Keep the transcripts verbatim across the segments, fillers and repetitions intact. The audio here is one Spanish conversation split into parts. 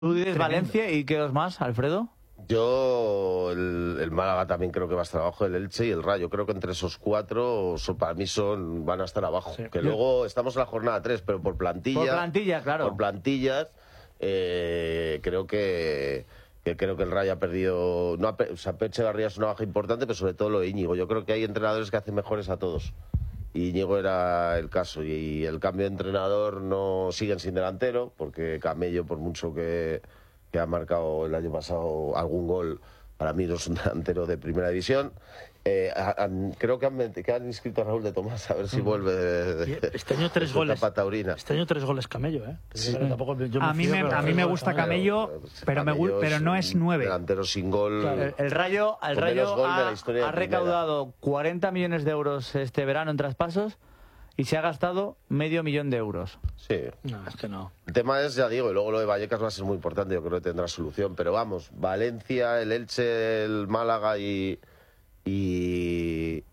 Tú dices Valencia y qué dos más, Alfredo. Yo, el, el Málaga también creo que va a estar abajo, el Elche y el Rayo. Creo que entre esos cuatro, son, para mí, son van a estar abajo. Sí. Que luego estamos en la jornada tres, pero por plantilla... Por plantilla, claro. Por plantillas, eh, creo que... que creo que el Rayo ha perdido... No ha, o sea, Echevarría es una baja importante, pero sobre todo lo de Íñigo. Yo creo que hay entrenadores que hacen mejores a todos. Y Íñigo era el caso. Y el cambio de entrenador no siguen sin delantero, porque Camello, por mucho que... que ha marcado el año pasado algún gol, para mí no es un delantero de primera división. Eh, han, creo que han, que han inscrito a Raúl de Tomás, a ver si vuelve de, de, este año tres de goles taurina. Este año tres goles Camello, ¿eh? Sí. Tampoco, yo a, mí me, a mí me gusta Camello, Camello pero, Camello me, pero no es nueve. Delantero sin gol. Claro. El, el Rayo, el Rayo gol ha, de ha recaudado cuarenta millones de euros este verano en traspasos y se ha gastado medio millón de euros. Sí. No, es que no. El tema es, ya digo, y luego lo de Vallecas va a ser muy importante, yo creo que tendrá solución. Pero vamos, Valencia, el Elche, el Málaga y... y,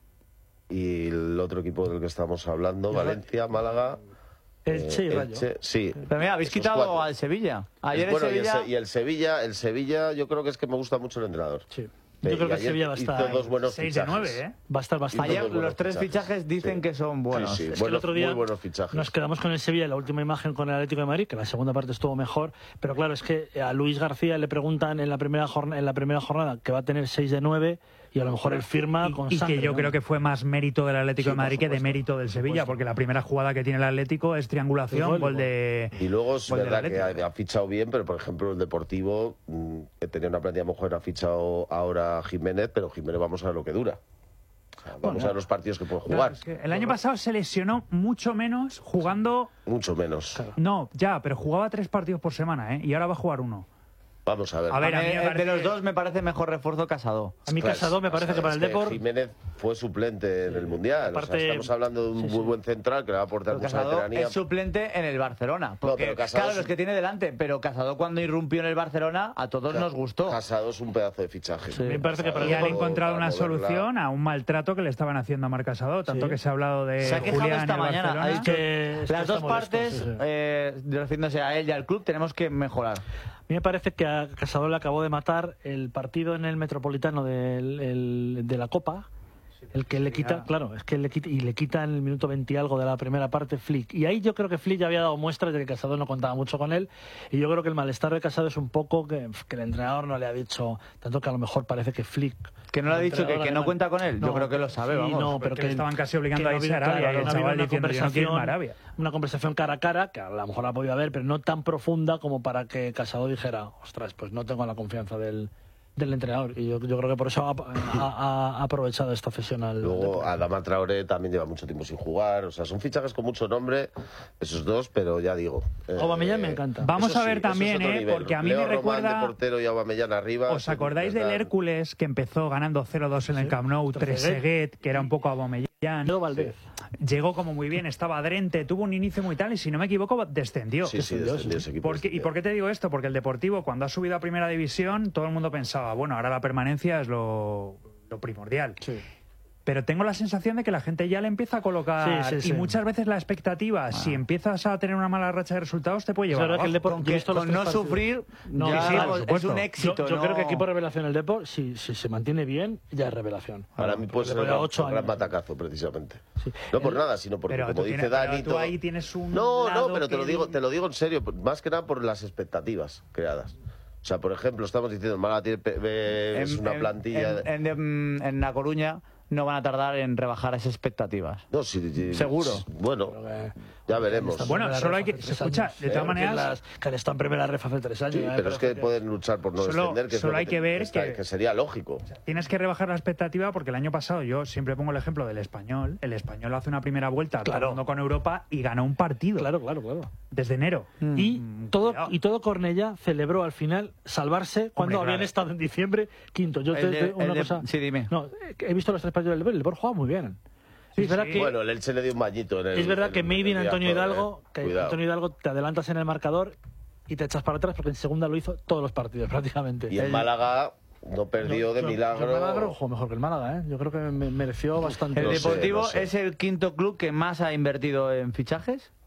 y el otro equipo del que estamos hablando, Valencia, Málaga... Elche y Rayo. Elche, sí. Pero mira, habéis quitado cuatro. Al Sevilla. Ayer bueno, el Sevilla... Y el, y el Sevilla, el Sevilla, yo creo que es que me gusta mucho el entrenador. Sí. Yo creo que el Sevilla va a estar seis de nueve, ¿eh? Va a estar bastante. Ayer los tres fichajes, fichajes dicen sí. que son buenos. Sí, sí. Es buenos, que el otro día muy buenos fichajes. Nos quedamos con el Sevilla en la última imagen con el Atlético de Madrid, que la segunda parte estuvo mejor, pero claro, es que a Luis García le preguntan en la primera jornada, en la primera jornada que va a tener seis de nueve y a lo mejor él firma y, con y sangre, que yo ¿no? creo que fue más mérito del Atlético sí, de Madrid que de mérito del Sevilla, porque la primera jugada que tiene el Atlético es triangulación, gol, gol de... Y luego es verdad que ha, ha fichado bien, pero por ejemplo el Deportivo, que tenía una plantilla mejor, ha fichado ahora a Jiménez, pero Jiménez vamos a ver lo que dura. O sea, vamos bueno, a ver los partidos que puede jugar. Claro, es que el año pasado se lesionó mucho menos jugando... Mucho menos. Claro. No, ya, pero jugaba tres partidos por semana, ¿eh? Y ahora va a jugar uno. Vamos a ver. A ver, a mí, a mí de los dos me parece mejor refuerzo Casado. A mí Casado me parece o sea, que para el Depor... Jiménez fue suplente en el Mundial. Aparte... O sea, estamos hablando de un sí, sí. muy buen central que le va a aportar mucha Casado veteranía. Es suplente en el Barcelona. Porque, no, Casado claro, es... los que tiene delante, pero Casado cuando irrumpió en el Barcelona a todos claro, nos gustó. Casado es un pedazo de fichaje. Sí. Me parece que para y han encontrado una solución a un maltrato que le estaban haciendo a Marc Casado, tanto sí. que se ha hablado de se ha quejado Julián esta mañana. Barcelona. Ha dicho que las dos partes, sí, sí. Eh, refiriéndose a él y al club, tenemos que mejorar. A mí me parece que a Casado le acabó de matar el partido en el Metropolitano del, el, de la Copa, el que le quita, claro, es que le quita, y le quita en el minuto veinte y algo de la primera parte Flick. Y ahí yo creo que Flick ya había dado muestras de que Casado no contaba mucho con él. Y yo creo que el malestar de Casado es un poco que, que el entrenador no le ha dicho, tanto que a lo mejor parece que Flick... Que no le ha dicho que, que no cuenta con él. No, yo creo que lo sabe, sí, vamos. No, pero que, que estaban casi obligando a irse a Arabia. Claro, y el no chaval una diciendo, conversación, no Arabia. Una conversación cara a cara, que a lo mejor la podía haber, pero no tan profunda como para que Casado dijera, ostras, pues no tengo la confianza del... del entrenador, y yo, yo creo que por eso ha, ha, ha aprovechado esta cesión al... Luego Adama Traoré también lleva mucho tiempo sin jugar, o sea, son fichajes con mucho nombre esos dos, pero ya digo... Eh, Aubameyang me encanta. Vamos eso a ver sí, también, eh, nivel. porque a mí Leo me recuerda... Román de portero y Aubameyang arriba... ¿Os acordáis del Hércules que empezó ganando cero dos en sí. el Camp Nou, Trezeguet, que era un poco Aubameyang? No, Valdez. Llegó como muy bien, estaba Drente, tuvo un inicio muy tal y si no me equivoco descendió. Sí, sí, descendió ese equipo. Porque, ¿Y por qué te digo esto? Porque el Deportivo cuando ha subido a Primera División todo el mundo pensaba, bueno, ahora la permanencia es lo, lo primordial. Sí. Pero tengo la sensación de que la gente ya le empieza a colocar sí, sí, y sí. muchas veces la expectativa, ah. si empiezas a tener una mala racha de resultados, te puede llevar es que el Depor, con, que, con no partidos. sufrir, no, ya, sí, sí, es un éxito. Yo, yo no... creo que equipo revelación el Depor, si, si se mantiene bien, ya es revelación. Para mí puede ser un gran batacazo, precisamente. Sí. No por el, nada, sino porque, como dice tienes, Dani... Tú ahí tienes un no, no, pero te que... lo, digo, te lo digo en serio, más que nada por las expectativas creadas. O sea, por ejemplo, estamos diciendo, el Málaga tiene, eh, es en, una en, plantilla... En, en, en La Coruña no van a tardar en rebajar esas expectativas. No, sí, sí, seguro. Bueno, ya veremos. Bueno, solo hay que... Se escucha, de todas maneras... Las, que están en primera ref hace tres años. Sí, ¿eh? pero es que, que pueden luchar por no solo, descender, que solo es lo hay que, que ver está, que, que sería lógico. Tienes que rebajar la expectativa porque el año pasado, yo siempre pongo el ejemplo del Español, el Español hace una primera vuelta claro. todo el mundo con Europa y ganó un partido. Claro, claro, claro. Desde enero. Mm. Y, todo, y todo Cornellá celebró al final salvarse cuando Hombre, habían claro. estado en diciembre quinto. Yo el te, de, una el cosa... de, sí, dime. No, he visto los tres partidos del Depor, el Depor juega muy bien. Sí, es verdad sí. que, bueno, el Elche le dio un bañito. En el, es verdad que maybe en Antonio Hidalgo, eh. que Cuidado. Antonio Hidalgo te adelantas en el marcador y te echas para atrás porque en segunda lo hizo todos los partidos prácticamente. Y en el... Málaga no perdió no, de yo, milagro. El Málaga jugó mejor que el Málaga, ¿eh? Yo creo que me mereció bastante. ¿El no Deportivo sé, no sé. es el quinto club que más ha invertido en fichajes?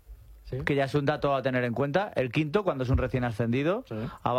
sí. que ya es un dato a tener en cuenta. El quinto, cuando es un recién ascendido. Sí.